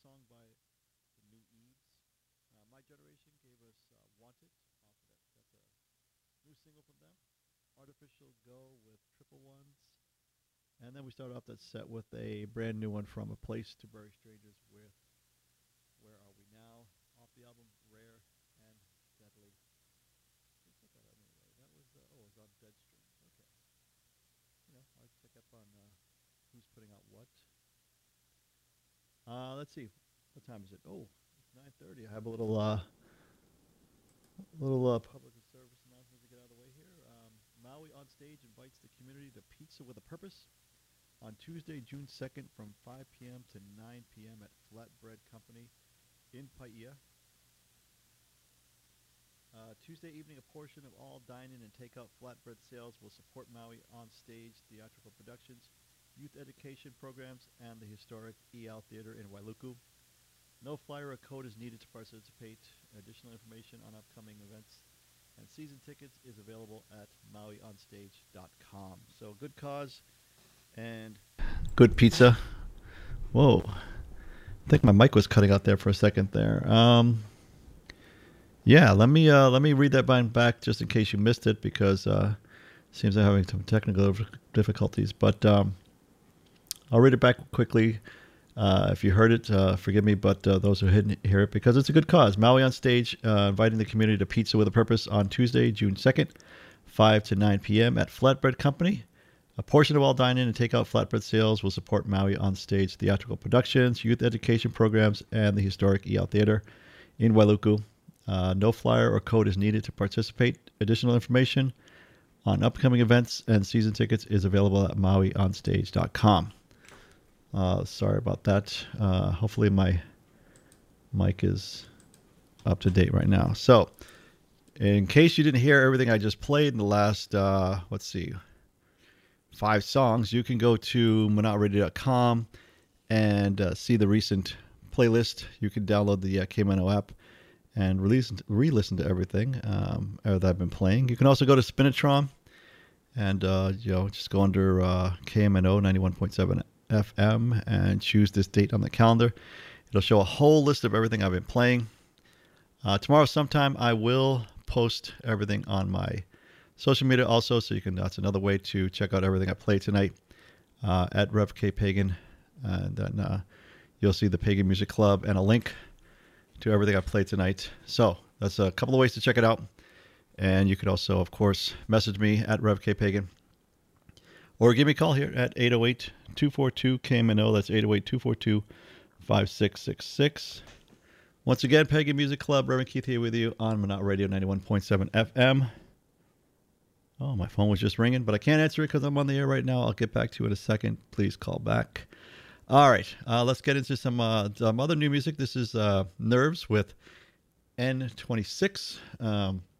song by the New Eves. My Generation gave us Wanted off of that. That's a new single from them. Artificial Go with Triple Ones. And then we started off that set with a brand new one from A Place to Bury Strangers with Where Are We Now off the album Rare and Deadly. Who put that out anyway? That was, it was on Deadstream. Okay. I check up on who's putting out what. Let's see. What time is it? Oh, it's 9:30. I have a little public service announcement to get out of the way here. Maui on Stage invites the community to Pizza with a Purpose on Tuesday, June 2nd from 5 p.m. to 9 p.m. at Flatbread Company in Paia. Tuesday evening, a portion of all dine-in and takeout flatbread sales will support Maui on Stage theatrical productions, youth education programs, and the historic EL Theater in Wailuku. No flyer or code is needed to participate. Additional information on upcoming events and season tickets is available at mauionstage.com. So good cause and good pizza. Whoa. I think my mic was cutting out there for a second there. Yeah, let me read that back just in case you missed it because seems I'm having some technical difficulties. But I'll read it back quickly. If you heard it, forgive me, but those who didn't hear it, because it's a good cause. Maui on Stage, inviting the community to Pizza with a Purpose on Tuesday, June 2nd, 5 to 9 p.m. at Flatbread Company. A portion of all dine-in and takeout flatbread sales will support Maui on Stage theatrical productions, youth education programs, and the historic EL Theater in Wailuku. No flyer or code is needed to participate. Additional information on upcoming events and season tickets is available at mauionstage.com. Sorry about that. Hopefully my mic is up to date right now. So, in case you didn't hear everything I just played in the last, 5 songs, you can go to monotradio.com and see the recent playlist. You can download the KMNO app and re-listen to everything that I've been playing. You can also go to Spinitron and just go under KMNO 91.7 FM and choose this date on the calendar. It'll show a whole list of everything I've been playing. Tomorrow sometime I will post everything on my social media also, so you can. That's another way to check out everything I played tonight at Rev K Pagan, and then you'll see the Pagan Music Club and a link to everything I played tonight. So that's a couple of ways to check it out. And you could also, of course, message me at Rev K Pagan or give me a call here at 808-242-KMNO. That's 808-242-5666. Once again, Pagan Music Club, Reverend Keith here with you on Monot Radio 91.7 FM. Oh, my phone was just ringing, but I can't answer it because I'm on the air right now. I'll get back to you in a second. Please call back. All right, let's get into some other new music. This is Nerves with N26.